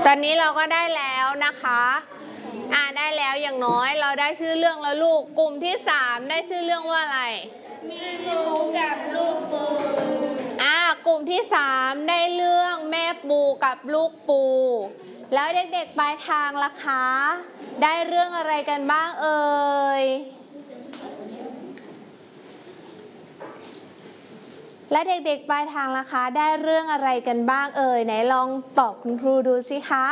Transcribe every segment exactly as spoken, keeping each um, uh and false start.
ตอนนี้เราก็ได้แล้วนะคะอ่าได้แล้วอย่างน้อยเราได้ชื่อเรื่องแล้วลูกกลุ่มที่สามได้ชื่อเรื่องว่าอะไรมีปูกับลูกปูอ่ากลุ่มที่สามได้เรื่องแม่ปูกับลูกปูแล้วเด็กๆปลายทางล่ะคะได้เรื่องอะไรกันบ้างเอ่ยและเด็กๆปลายทางล่ะคะได้เรื่องอะไรกันบ้างเอ่ยไหนลองตอบคุณครูดูสิคะ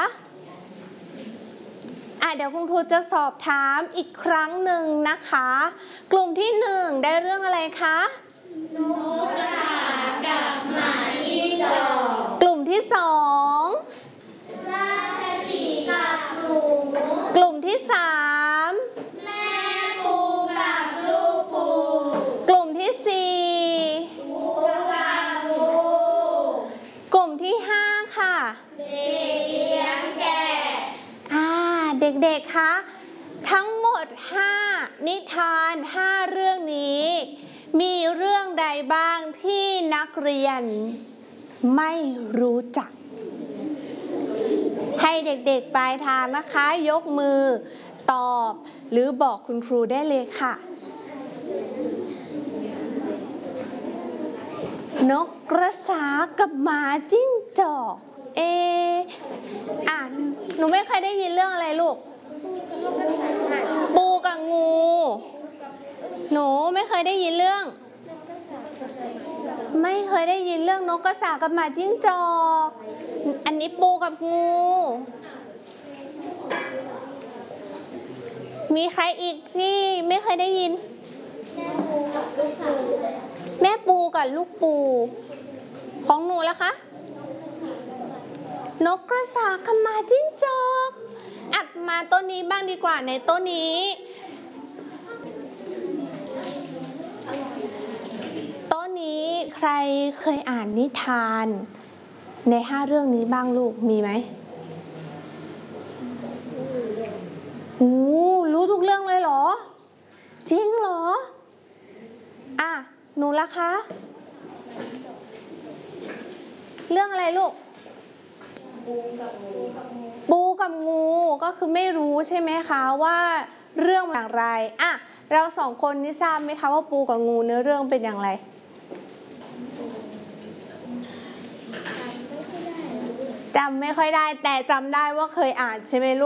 อ่ะเดี๋ยวคุณครูจะสอบถามอีกครั้งหนึ่งนะคะกลุ่มที่หนึ่งได้เรื่องอะไรคะนกกระสากับหมาจิ้งจอกกลุ่มที่สองราชสีห์กับหนูกลุ่มที่สามแม่ปูกับลูกปูกลุ่มที่สี่ปูกับปูกลุ่มที่ห้าค่ะเด็กเลี้ยงแกะอ่าเด็กๆคะทั้งหมดห้านิทานห้าเรื่องนี้มีเรื่องใดบ้างที่นักเรียนไม่รู้จักให้เด็กๆปลายทางนะคะยกมือตอบหรือบอกคุณครูได้เลยค่ะนกกระสากับหมาจิ้งจอกเออ่านหนูไม่เคยได้ยินเรื่องอะไรลูกปูกับงูหนูไม่เคยได้ยินเรื่องไม่เคยได้ยินเรื่องนกกระสากับหมาจิ้งจอกอันนี้ปูกับงูมีใครอีกที่ไม่เคยได้ยินแม่ปูกับลูกปูของหนูล่ะคะนกกระสากับหมาจิ้งจอกอัดมาต้นนี้บ้างดีกว่าในต้นนี้ต้นนี้ใครเคยอ่านนิทานในห้าเรื่องนี้บ้างลูกมีไหมโอ้รู้ทุกเรื่องเลยเหรอจริงเหรออ่ะหนูล่ะคะเรื่องอะไรลูกปูกับงูปูกับงูก็คือไม่รู้ใช่ไหมคะว่าเรื่องอย่างไรอ่ะเราสองคนนี่ทราบไหมคะว่าปูกับงูเนื้อเรื่องเป็นอย่างไรจำไม่ค่อยได้แต่จำได้ว่าเคยอ่านใช่ไหมลูก